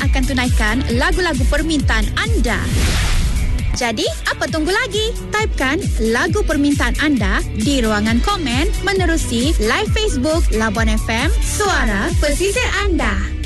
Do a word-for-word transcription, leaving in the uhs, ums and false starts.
akan tunaikan lagu-lagu permintaan anda. Jadi, apa tunggu lagi? Typekan lagu permintaan anda di ruangan komen menerusi live Facebook Labuan F M, Suara Pesisir Anda.